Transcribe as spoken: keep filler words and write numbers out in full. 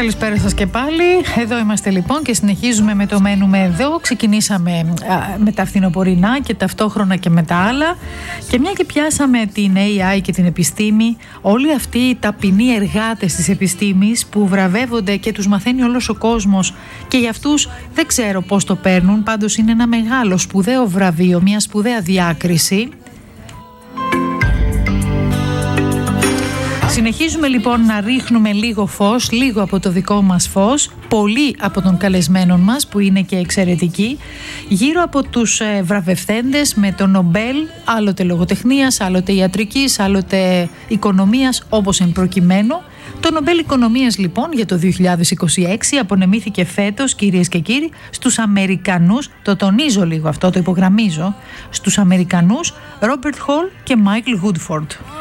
Καλησπέρα σας και πάλι. Εδώ είμαστε λοιπόν και συνεχίζουμε με το μένουμε εδώ. Ξεκινήσαμε α, με τα φθινοπορεινά και ταυτόχρονα και με τα άλλα. Και μια και πιάσαμε την έι άι και την επιστήμη, όλοι αυτοί οι ταπεινοί εργάτες της επιστήμης που βραβεύονται και τους μαθαίνει όλος ο κόσμος και για αυτούς δεν ξέρω πώς το παίρνουν, πάντως είναι ένα μεγάλο σπουδαίο βραβείο, μια σπουδαία διάκριση. Συνεχίζουμε λοιπόν να ρίχνουμε λίγο φως, λίγο από το δικό μας φως, πολύ από τον καλεσμένο μας που είναι και εξαιρετικοί, γύρω από τους ε, βραβευθέντες με το Νομπέλ, άλλοτε λογοτεχνίας, άλλοτε ιατρικής, άλλοτε οικονομίας, όπως εν προκειμένου. Το Νομπέλ Οικονομίας λοιπόν για το δύο χιλιάδες είκοσι έξι απονεμήθηκε φέτος, κυρίες και κύριοι, στους Αμερικανούς, το τονίζω λίγο αυτό, το υπογραμμίζω, στους Αμερικανούς Ρόμπερτ Χολ και Μάικλ Γούντφορντ.